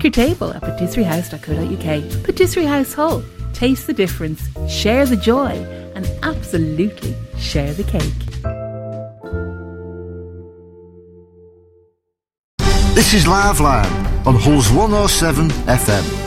Book your table at patisseriehouse.co.uk. Patisserie House Hull. Taste the difference, share the joy, and absolutely share the cake. This is Live Line on Hull's 107 FM.